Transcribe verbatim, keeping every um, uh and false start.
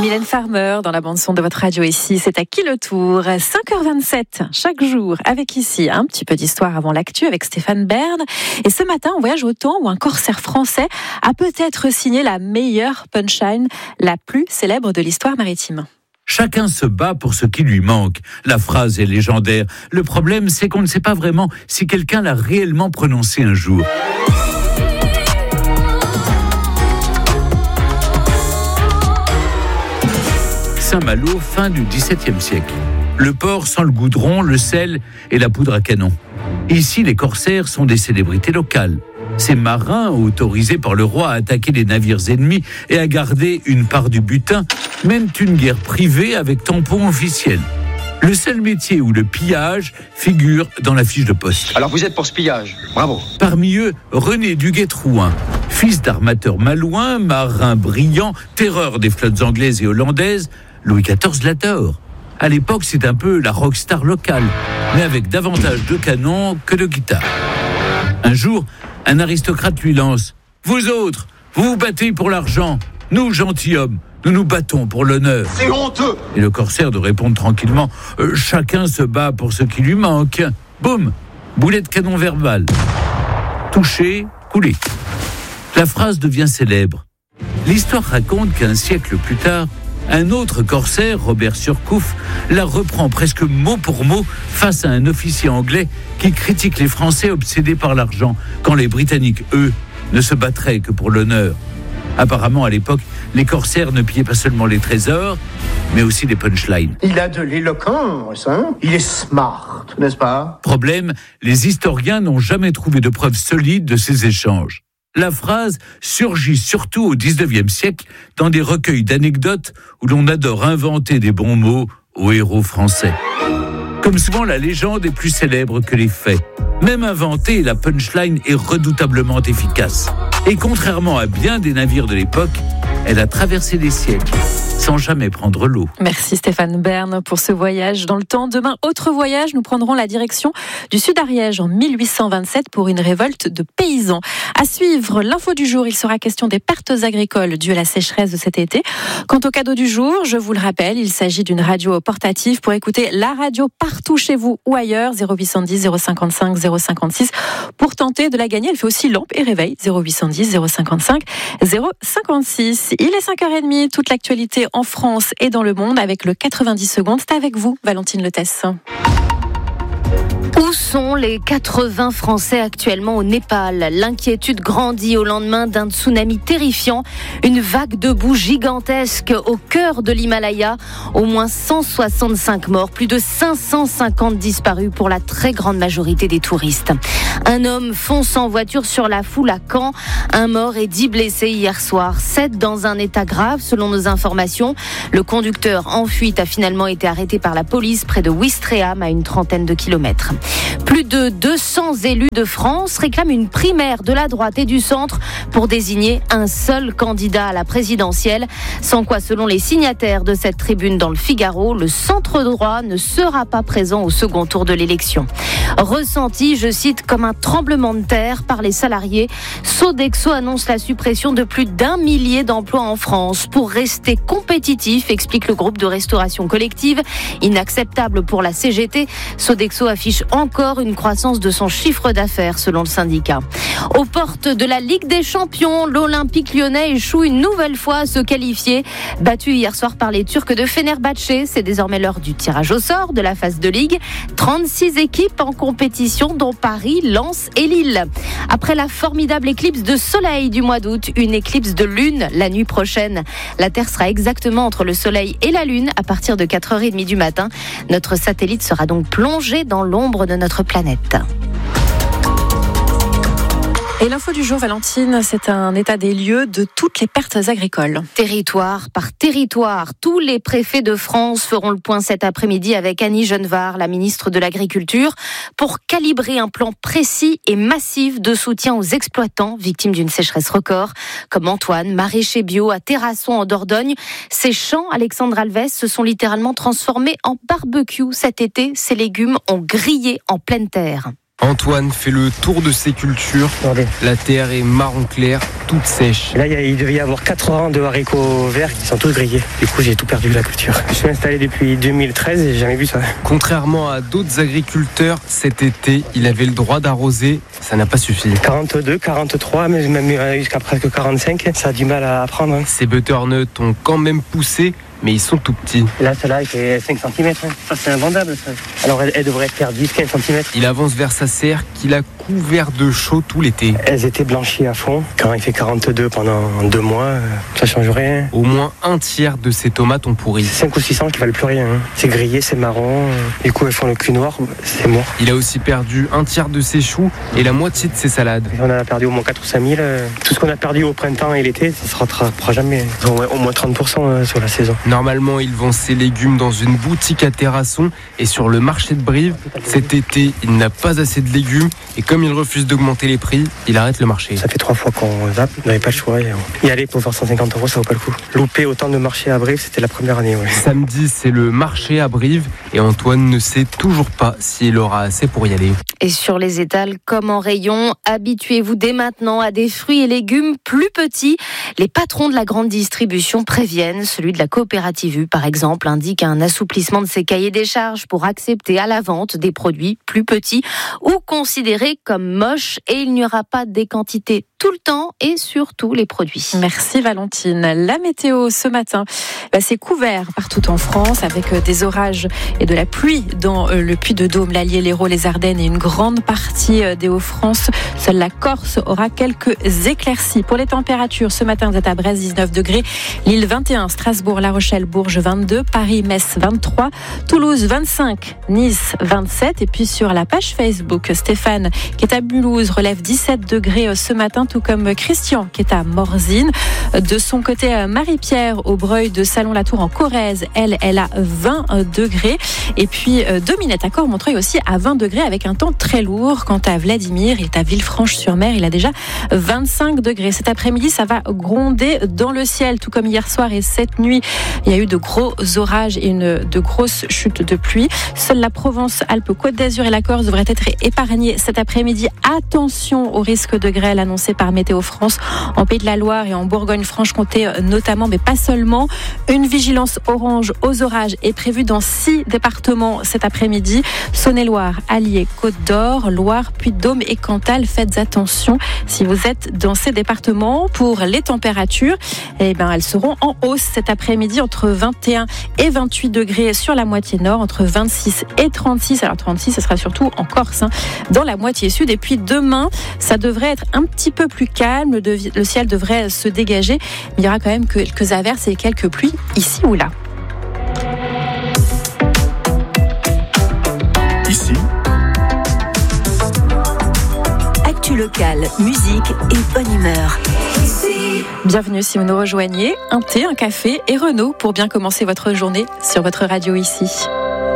Mylène Farmer dans la bande-son de votre radio ici, c'est à qui le tour ? cinq heures vingt-sept chaque jour avec ici un petit peu d'histoire avant l'actu avec Stéphane Bern. Et ce matin, on voyage au temps où un corsaire français a peut-être signé la meilleure punchline, la plus célèbre de l'histoire maritime. Chacun se bat pour ce qui lui manque. La phrase est légendaire. Le problème, c'est qu'on ne sait pas vraiment si quelqu'un l'a réellement prononcée un jour. Saint-Malo, fin du dix-septième siècle. Le port sans le goudron, le sel et la poudre à canon. Ici, les corsaires sont des célébrités locales. Ces marins, autorisés par le roi à attaquer les navires ennemis et à garder une part du butin, mènent une guerre privée avec tampon officiel. Le seul métier où le pillage figure dans la fiche de poste. Alors vous êtes pour ce pillage, bravo. Parmi eux, René Duguay-Trouin, fils d'armateur malouin, marin brillant, terreur des flottes anglaises et hollandaises, Louis quatorze l'adore. À l'époque, c'est un peu la rockstar locale, mais avec davantage de canons que de guitares. Un jour, un aristocrate lui lance « Vous autres, vous vous battez pour l'argent. Nous, gentilshommes, nous nous battons pour l'honneur. » C'est honteux. Et le corsaire de répondre tranquillement euh, « Chacun se bat pour ce qui lui manque. » Boum, boulet de canon verbal. Touché, coulé. La phrase devient célèbre. L'histoire raconte qu'un siècle plus tard, un autre corsaire, Robert Surcouf, la reprend presque mot pour mot face à un officier anglais qui critique les Français obsédés par l'argent, quand les Britanniques, eux, ne se battraient que pour l'honneur. Apparemment, à l'époque, les corsaires ne pillaient pas seulement les trésors, mais aussi les punchlines. Il a de l'éloquence, hein ? Il est smart, n'est-ce pas ? Problème, les historiens n'ont jamais trouvé de preuves solides de ces échanges. La phrase surgit surtout au dix-neuvième siècle dans des recueils d'anecdotes où l'on adore inventer des bons mots aux héros français. Comme souvent, la légende est plus célèbre que les faits. Même inventée, la punchline est redoutablement efficace. Et contrairement à bien des navires de l'époque, elle a traversé les siècles sans jamais prendre l'eau. Merci Stéphane Bern pour ce voyage dans le temps. Demain, autre voyage, nous prendrons la direction du Sud-Ariège en mille huit cent vingt-sept pour une révolte de paysans. À suivre, l'info du jour, il sera question des pertes agricoles dues à la sécheresse de cet été. Quant au cadeau du jour, je vous le rappelle, il s'agit d'une radio portative pour écouter la radio partout chez vous ou ailleurs, zéro huit cent dix zéro cinquante-cinq zéro cinquante-six. Pour tenter de la gagner, elle fait aussi lampe et réveil, zéro huit cent dix zéro cinquante-cinq zéro cinquante-six. Il est cinq heures trente, toute l'actualité en France et dans le monde avec le quatre-vingt-dix secondes. C'est avec vous, Valentine Letesse. Où sont les quatre-vingts Français actuellement au Népal ? L'inquiétude grandit au lendemain d'un tsunami terrifiant. Une vague de boue gigantesque au cœur de l'Himalaya. Au moins cent soixante-cinq morts, plus de cinq cent cinquante disparus pour la très grande majorité des touristes. Un homme fonce en voiture sur la foule à Caen. Un mort et dix blessés hier soir. Sept dans un état grave selon nos informations. Le conducteur en fuite a finalement été arrêté par la police près de Ouistreham à une trentaine de kilomètres. Plus de deux cents élus de France réclament une primaire de la droite et du centre pour désigner un seul candidat à la présidentielle. Sans quoi, selon les signataires de cette tribune dans le Figaro, le centre droit ne sera pas présent au second tour de l'élection. Ressenti, je cite, comme un tremblement de terre par les salariés, Sodexo annonce la suppression de plus d'un millier d'emplois en France pour rester compétitif, explique le groupe de restauration collective. Inacceptable pour la C G T, Sodexo affiche encore une croissance de son chiffre d'affaires selon le syndicat. Aux portes de la Ligue des Champions, l'Olympique lyonnais échoue une nouvelle fois à se qualifier. Battu hier soir par les Turcs de Fenerbahçe, c'est désormais l'heure du tirage au sort de la phase de Ligue. trente-six équipes en compétition dont Paris, Lens et Lille. Après la formidable éclipse de soleil du mois d'août, une éclipse de lune la nuit prochaine. La Terre sera exactement entre le soleil et la lune à partir de quatre heures trente du matin. Notre satellite sera donc plongé dans l'ombre de notre planète. Et l'info du jour, Valentine, c'est un état des lieux de toutes les pertes agricoles. Territoire par territoire, tous les préfets de France feront le point cet après-midi avec Annie Genevard, la ministre de l'Agriculture, pour calibrer un plan précis et massif de soutien aux exploitants victimes d'une sécheresse record, comme Antoine, maraîcher bio à Terrasson en Dordogne. Ces champs, Alexandre Alves, se sont littéralement transformés en barbecue cet été. Ces légumes ont grillé en pleine terre. Antoine fait le tour de ses cultures. Regardez. La terre est marron clair, toute sèche. Là, il, y a, il devait y avoir quatre rangs de haricots verts qui sont tous grillés. Du coup, j'ai tout perdu la culture. Je suis installé depuis deux mille treize et j'ai jamais vu ça. Contrairement à d'autres agriculteurs, cet été, il avait le droit d'arroser. Ça n'a pas suffi. quarante-deux, quarante-trois, même jusqu'à presque quarante-cinq. Ça a du mal à prendre. Hein. Ces butternuts ont quand même poussé, mais ils sont tout petits. Et là, celle-là, il fait cinq centimètres. Hein. Ça, c'est invendable. Ça. Alors, elle, elle devrait faire dix, quinze centimètres. Il avance vers sa serre qu'il a couvert de chaud tout l'été. Elles étaient blanchies à fond. Quand il fait quarante-deux pendant deux mois, ça change rien. Au moins un tiers de ces tomates ont pourri. C'est cinq ou six cents qui valent plus rien. Hein. C'est grillé, c'est marron. Du coup, elles font le cul noir, c'est mort. Il a aussi perdu un tiers de ses choux et la moitié de ses salades. On en a perdu au moins quatre ou cinq mille. Tout ce qu'on a perdu au printemps et l'été, ça se rattrapera jamais. Au moins trente pour cent sur la saison. Normalement, il vend ses légumes dans une boutique à Terrasson et sur le marché de Brive. Cet été, il n'a pas assez de légumes et comme il refuse d'augmenter les prix, il arrête le marché. Ça fait trois fois qu'on zappe, on n'avait pas le choix. Y aller pour faire cent cinquante euros, ça vaut pas le coup. Louper autant de marchés à Brive, c'était la première année. Ouais. Samedi, c'est le marché à Brive et Antoine ne sait toujours pas s'il aura assez pour y aller. Et sur les étals comme en rayon, habituez-vous dès maintenant à des fruits et légumes plus petits. Les patrons de la grande distribution préviennent. Celui de la coopérative U, par exemple, indique un assouplissement de ses cahiers des charges pour accepter à la vente des produits plus petits ou considérés comme moches, et il n'y aura pas des quantités tout le temps et sur tous les produits. Merci Valentine. La météo ce matin, bah c'est couvert partout en France avec des orages et de la pluie dans le Puy-de-Dôme, l'Allier, l'Hérault, les Ardennes et une grande partie des Hauts-de-France. Seule la Corse aura quelques éclaircies. Pour les températures, ce matin vous êtes à Brest dix-neuf degrés, Lille vingt et un, Strasbourg, La Rochelle, Bourges vingt-deux, Paris, Metz vingt-trois, Toulouse vingt-cinq, Nice vingt-sept. Et puis sur la page Facebook, Stéphane qui est à Mulhouse relève dix-sept degrés ce matin, tout comme Christian qui est à Morzine. De son côté, Marie-Pierre au Breuil de Salon-la-Tour en Corrèze, elle, elle a vingt degrés. Et puis Dominette à Cormontreuil aussi à vingt degrés avec un temps très lourd. Quant à Vladimir, il est à Villefranche-sur-Mer, il a déjà vingt-cinq degrés. Cet après-midi, ça va gronder dans le ciel, tout comme hier soir et cette nuit. Il y a eu de gros orages et une, de grosses chutes de pluie. Seule la Provence, Alpes, Côte d'Azur et la Corse devraient être épargnées cet après-midi. Attention au risque de grêle annoncé par Météo France en Pays de la Loire et en Bourgogne-Franche-Comté notamment, mais pas seulement. Une vigilance orange aux orages est prévue dans six départements cet après-midi. Saône-et-Loire, Allier, Côte-d'Or, Loire, Puy-de-Dôme et Cantal. Faites attention si vous êtes dans ces départements. Pour les températures, eh ben, elles seront en hausse cet après-midi entre vingt et un et vingt-huit degrés sur la moitié nord, entre vingt-six et trente-six. Alors trente-six, ce sera surtout en Corse, hein, dans la moitié sud. Et puis demain, ça devrait être un petit peu plus calme. Le, le ciel devrait se dégager. Mais il y aura quand même quelques averses et quelques pluies ici ou là. Ici, actu locale, musique et bonne humeur. Bienvenue si vous nous rejoignez. Un thé, un café et Renault pour bien commencer votre journée sur votre radio ici.